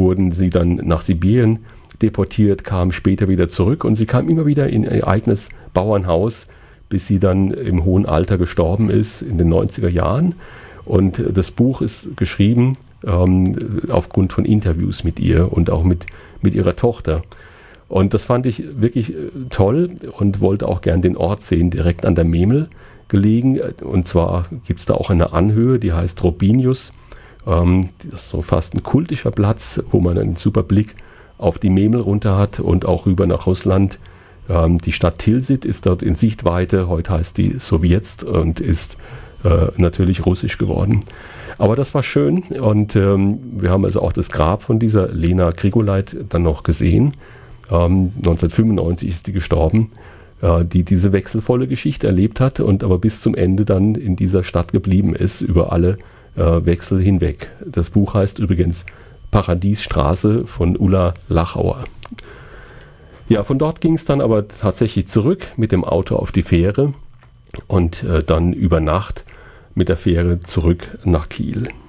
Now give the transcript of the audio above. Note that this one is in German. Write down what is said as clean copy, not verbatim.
wurden sie dann nach Sibirien deportiert, kamen später wieder zurück und sie kam immer wieder in ihr eigenes Bauernhaus, bis sie dann im hohen Alter gestorben ist in den 90er Jahren. Und das Buch ist geschrieben aufgrund von Interviews mit ihr und auch mit ihrer Tochter. Und das fand ich wirklich toll und wollte auch gern den Ort sehen, direkt an der Memel gelegen. Und zwar gibt es da auch eine Anhöhe, die heißt Robinius. Das ist so fast ein kultischer Platz, wo man einen super Blick auf die Memel runter hat und auch rüber nach Russland. Die Stadt Tilsit ist dort in Sichtweite. Heute heißt die Sowjetsk und ist natürlich russisch geworden. Aber das war schön und wir haben also auch das Grab von dieser Lena Grigoleit dann noch gesehen. 1995 ist die gestorben, die diese wechselvolle Geschichte erlebt hat und aber bis zum Ende dann in dieser Stadt geblieben ist, über alle Wechsel hinweg. Das Buch heißt übrigens Paradiesstraße von Ulla Lachauer. Ja, von dort ging es dann aber tatsächlich zurück mit dem Auto auf die Fähre und dann über Nacht mit der Fähre zurück nach Kiel.